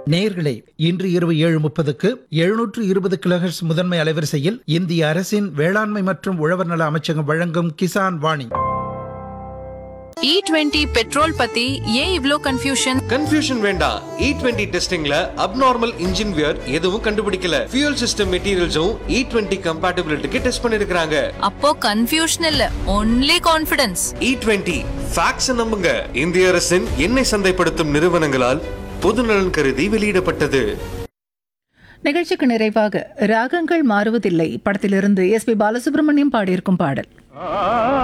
நேயர்களே, இன்று இரவு 7:30க்கு 720 கிலோஹெர்ட்ஸ் முதன்மை அலைவரிசையில் இந்திய அரசின் வேளாண்மை மற்றும் உழவர் நல அமைச்சகம் வழங்கும் கிசான் வாணி. E20 பெட்ரோல் பத்தி ஏன் இவ்ளோ கன்ஃபியூஷன் வேண்டாம். E20 டெஸ்டிங்ல அப்நார்மல் இன்ஜின் வியர் எதுவும் கண்டுபிடிக்கல. ஃபியூல் சிஸ்டம் மெட்டீரியல்ஸும் E20 கம்பேட்டிபிலிட்டிக்கு டெஸ்ட் பண்ணிருக்காங்க. அப்போ கன்ஃபியூஷன் இல்ல, ஒன்லி கான்ஃபிடன்ஸ். E20 ஃபேக்ட்ஸ் நம்புங்க. இந்திய அரசின் எண்ணெய் சந்தைப்படுத்தும் நிறுவனங்களால் பொதுநலன் கருதி வெளியிடப்பட்டது. நிகழ்ச்சிக்கு நிறைவாக ராகங்கள் மாறுவதில்லை படத்திலிருந்து எஸ்.பி. பாலசுப்ரமணியம் பாடியிருக்கும் பாடல்.